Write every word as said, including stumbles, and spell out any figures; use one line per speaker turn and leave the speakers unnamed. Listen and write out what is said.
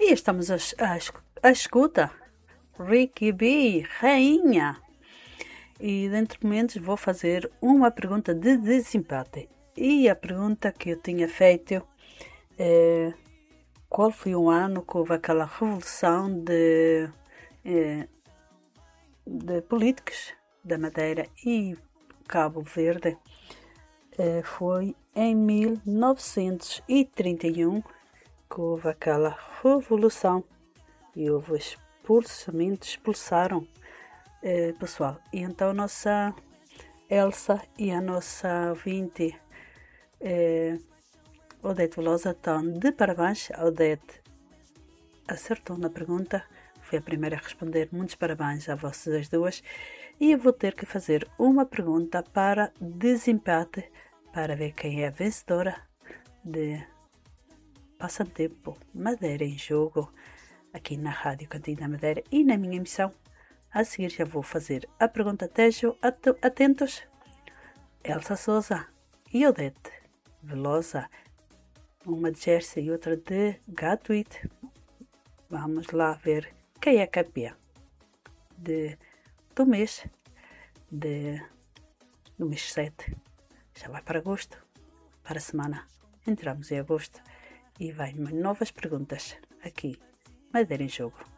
E estamos a, a, a escuta. Ricky B, rainha. E dentro de momentos vou fazer uma pergunta de desempate. E a pergunta que eu tinha feito é: qual foi o ano que houve aquela revolução de, de políticos da Madeira e Cabo Verde? É, foi em mil novecentos e trinta e um que houve aquela revolução e houve expulsamento, expulsaram é, pessoal. E então a nossa Elsa e a nossa ouvinte é, Odete Velosa estão de parabéns. A Odete acertou na pergunta, foi a primeira a responder. Muitos parabéns a vocês as duas. E eu vou ter que fazer uma pergunta para desempate, para ver quem é a vencedora de Passatempo Madeira em Jogo, aqui na Rádio Cantinho da Madeira e na minha emissão. A seguir já vou fazer a pergunta. Estejam atentos. Elsa Souza e Odete Velosa, uma de Jersey e outra de Gatwick. Vamos lá ver quem é campeã de, do mês de, do mês sete. Já vai para agosto, para a semana. Entramos em agosto e vai novas perguntas aqui, Madeira em Jogo.